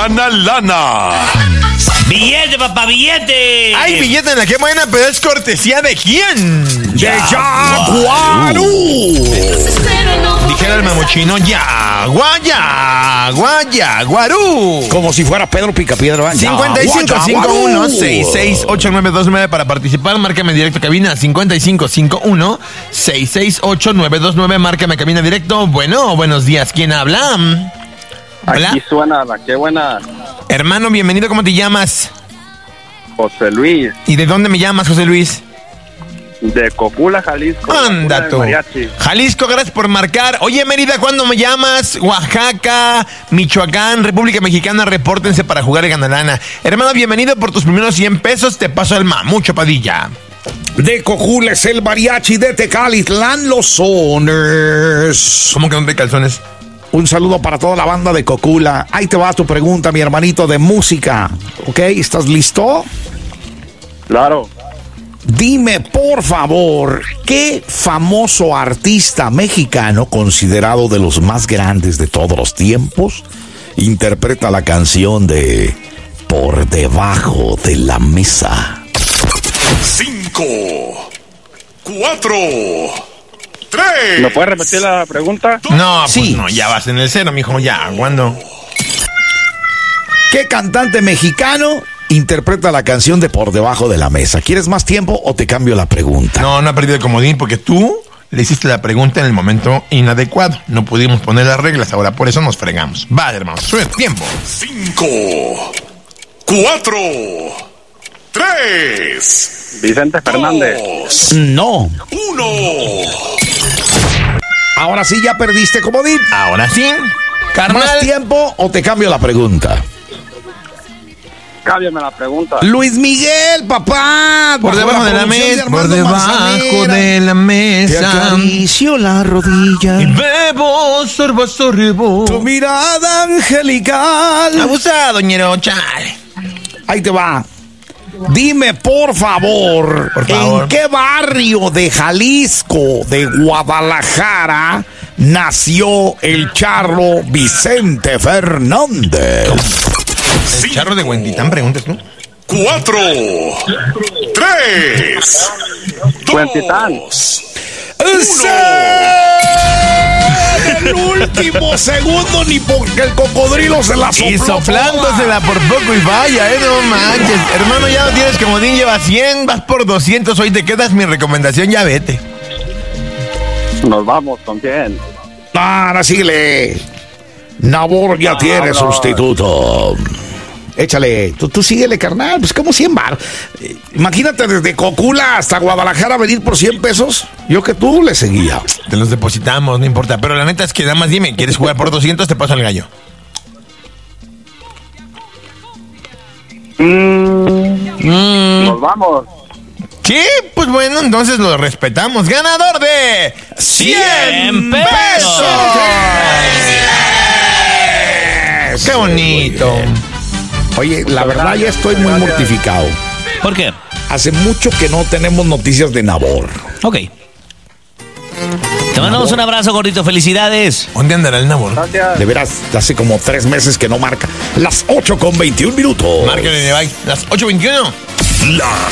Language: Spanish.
gana lana. ¡Billete, papá, billete! ¡Ay, billete en la que buena! Pero es cortesía de quién. ¡De Yaguarú! Dijera el mamuchino, Yaguarú. Como si fuera Pedro Picapiedra. 5551-668-929 para participar. Márcame directo cabina. 5551-668-929. Márcame cabina directo. Bueno, buenos días. ¿Quién habla? Hola. Aquí suena la que buena. Hermano, bienvenido. ¿Cómo te llamas? José Luis, ¿Y de dónde me llamas, José Luis? de Cocula, Jalisco. Anda Cocula tú. de mariachi. Jalisco, gracias por marcar. Oye, Mérida, ¿cuándo me llamas? Oaxaca, Michoacán, República Mexicana, repórtense para jugar el Ganalana. Hermano, bienvenido por tus primeros 100 pesos. Te paso el mamucho, Padilla. De Cocula es el mariachi, de Tecalitlán los Soners. ¿Cómo que no te calzones? Un saludo para toda la banda de Cocula. Ahí te va tu pregunta, mi hermanito, de música. ¿Ok? ¿Estás listo? Claro. Dime, por favor, ¿qué famoso artista mexicano, considerado de los más grandes de todos los tiempos, interpreta la canción de Por Debajo de la Mesa? 5, 4, 3. ¿Me puedes repetir la pregunta? No, pues Sí. no, ya vas en el cero, mijo, ya, ¿cuándo? ¿Qué cantante mexicano interpreta la canción de Por Debajo de la Mesa? ¿Quieres más tiempo o te cambio la pregunta? No, no ha perdido el comodín porque tú le hiciste la pregunta en el momento inadecuado. No pudimos poner las reglas, ahora por eso nos fregamos. Vale, hermano, sube tiempo. 5, 4, 3, Vicente Fernández. 2, No. 1. Ahora sí ya perdiste comodín. Ahora sí, ¿Más carnal. tiempo o te cambio la pregunta? Cámbiame la pregunta. Luis Miguel, papá. Por bajo debajo de la producción mesa, por Armando debajo Manzanera. de la Te mesa. acaricio la rodilla. Y bebo, sorbo. Tu mirada angelical. Abusado, ñero, chale. Ahí te va. Dime, por favor, Por favor. ¿en qué barrio de Jalisco, de Guadalajara, nació el charro Vicente Fernández? El charro de Huentitán, preguntas tú. 4, 3, Huentitán. 2. El último segundo, ni porque el cocodrilo se la sopló. Y soplándosela por poco y vaya, no manches. Hermano, ya no tienes comodín, llevas 100, vas por 200, hoy te quedas, mi recomendación, ya vete. Nos vamos con 100. Ahora síguele. Nabor ya tiene no. sustituto. Échale, tú síguele, carnal. Pues como 100 bar. Imagínate desde Cocula hasta Guadalajara venir por 100 pesos. Yo que tú le seguía. Te los depositamos, no importa. Pero la neta es que nada más dime, ¿quieres jugar por 200? Te paso el gallo. Nos vamos. Sí, pues bueno, entonces lo respetamos. Ganador de 100 pesos. ¡Qué bonito! Oye, la verdad ya estoy muy mortificado. ¿Por qué? Hace mucho que no tenemos noticias de Nabor. Ok. Te mandamos un abrazo, gordito. Felicidades. ¿Dónde andará el Nabor? Gracias. De veras, hace como 3 meses que no marca. Las 8:21. Márquenle de bye. Las 8:21. La